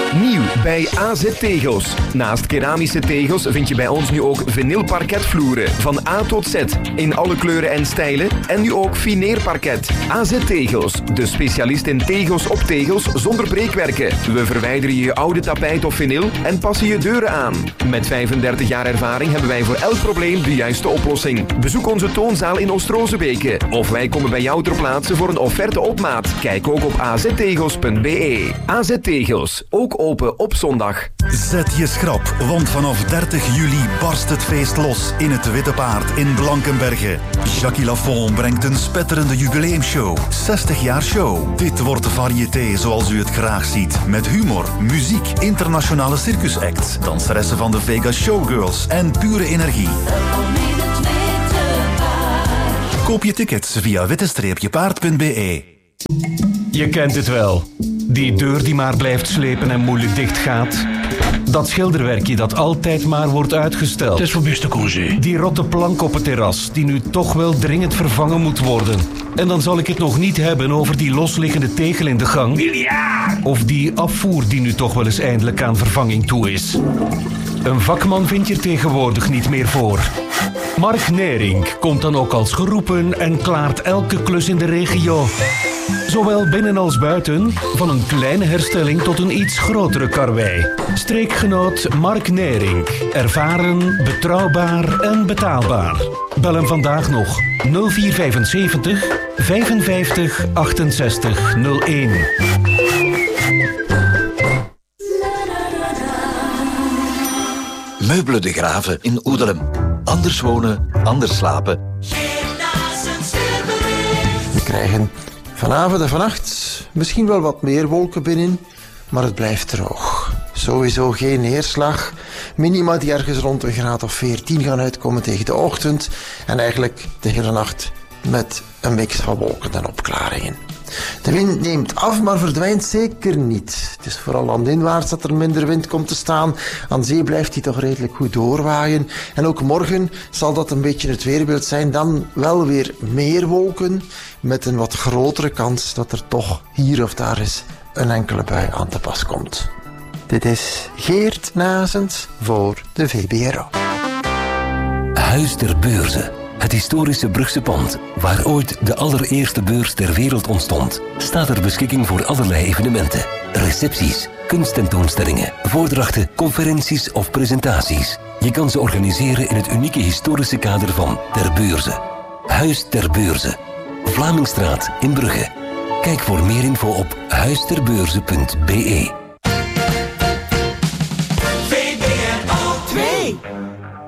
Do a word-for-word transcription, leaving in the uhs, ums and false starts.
Nieuw bij A Z Tegels. Naast keramische tegels vind je bij ons nu ook vinylparketvloeren. Van A tot Z. In alle kleuren en stijlen. En nu ook fineerparket. A Z Tegels. De specialist in tegels op tegels zonder breekwerken. We verwijderen je oude tapijt of vinyl en passen je deuren aan. Met vijfendertig jaar ervaring hebben wij voor elk probleem de juiste oplossing. Bezoek onze toonzaal in Oost-Rozenbeke. Of wij komen bij jou ter plaatse voor een offerte op maat. Kijk ook op a z tegels punt b e. A Z Tegels. Ook open op zondag. Zet je schrap, want vanaf dertig juli barst het feest los in het Witte Paard in Blankenberge. Jackie Lafont brengt een spetterende jubileumshow. zestig jaar show. Dit wordt de variété zoals u het graag ziet. Met humor, muziek, internationale circusacts, danseressen van de Vegas Showgirls en pure energie. Koop je tickets via witte paard punt b e. Je kent het wel. Die deur die maar blijft slepen en moeilijk dicht gaat. Dat schilderwerkje dat altijd maar wordt uitgesteld. Het is voor beste congé. Die rotte plank op het terras die nu toch wel dringend vervangen moet worden. En dan zal ik het nog niet hebben over die losliggende tegel in de gang. Miljard! Of die afvoer die nu toch wel eens eindelijk aan vervanging toe is. Een vakman vind je er tegenwoordig niet meer voor. Mark Nering komt dan ook als geroepen en klaart elke klus in de regio. Zowel binnen als buiten, van een kleine herstelling tot een iets grotere karwei. Streekgenoot Mark Nering. Ervaren, betrouwbaar en betaalbaar. Bel hem vandaag nog nul vier vijfenzeventig vijfenvijftig achtenzestig nul een. Meubelen de Graven in Oedelem. Anders wonen, anders slapen. We krijgen vanavond en vannacht misschien wel wat meer wolken binnen, maar het blijft droog. Sowieso geen neerslag. Minima die ergens rond een graad of veertien gaan uitkomen tegen de ochtend. En eigenlijk de hele nacht met een mix van wolken en opklaringen. De wind neemt af, maar verdwijnt zeker niet. Het is vooral landinwaarts dat er minder wind komt te staan. Aan zee blijft die toch redelijk goed doorwaaien. En ook morgen zal dat een beetje het weerbeeld zijn. Dan wel weer meer wolken, met een wat grotere kans dat er toch hier of daar eens een enkele bui aan te pas komt. Dit is Geert Nazens voor de V B R O. Huis ter Beurze. Het historische Brugse pand, waar ooit de allereerste beurs ter wereld ontstond, staat ter beschikking voor allerlei evenementen. Recepties, kunsttentoonstellingen, voordrachten, conferenties of presentaties. Je kan ze organiseren in het unieke historische kader van Ter Beurze. Huis ter Beurze. Vlamingstraat in Brugge. Kijk voor meer info op huisterbeurze punt b e. V B R O twee.